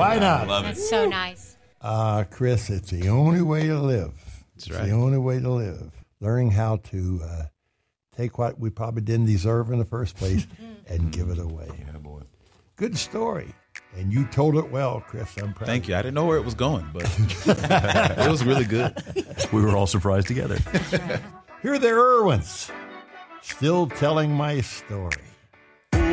Why not? Love it. That's so nice. Chris, it's the only way to live. That's right. It's the only way to live. Learning how to take what we probably didn't deserve in the first place and give it away. Yeah, boy. Good story. And you told it well, Chris. I'm proud. Thank you. I didn't know where it was going, but it was really good. We were all surprised together. Here are the Irwins, still telling my story.